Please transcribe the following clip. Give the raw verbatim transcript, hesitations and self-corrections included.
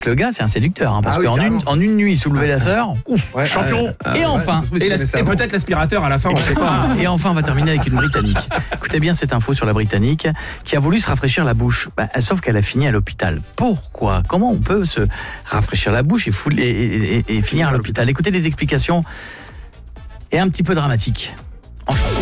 Le gars, c'est un séducteur, hein, parce Ah oui, qu'en une, carrément. en une nuit, soulever la sœur, ouf, Ouais, Champion. ouais, Et ouais, enfin, ça se trouve, il Et, se la- connaissait et avant. peut-être l'aspirateur à la fin, on ne sait pas. Et enfin, on va terminer avec une Britannique. Écoutez bien cette info sur la Britannique qui a voulu se rafraîchir la bouche. Bah, sauf qu'elle a fini à l'hôpital. Pourquoi ? Comment on peut se rafraîchir la bouche et, fouler, et, et- et finir à l'hôpital ? Écoutez les explications. Et un petit peu dramatique. En chanson.